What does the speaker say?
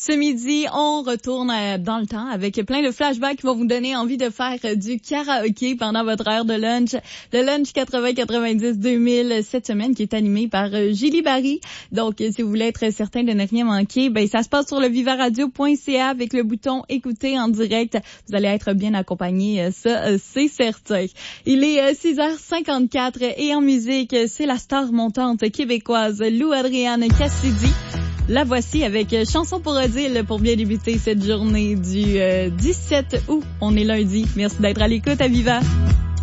Ce midi, on retourne dans le temps avec plein de flashbacks qui vont vous donner envie de faire du karaoké pendant votre heure de lunch. Le lunch 80-90-2000 cette semaine qui est animé par Julie Barry. Donc, si vous voulez être certain de ne rien manquer, ben ça se passe sur le vivaradio.ca avec le bouton écouter en direct. Vous allez être bien accompagné, ça c'est certain. Il est 6h54 et en musique, c'est la star montante québécoise Lou Adrienne Cassidy. La voici avec Chanson pour Odile pour bien débuter cette journée du 17 août. On est lundi. Merci d'être à l'écoute à Viva.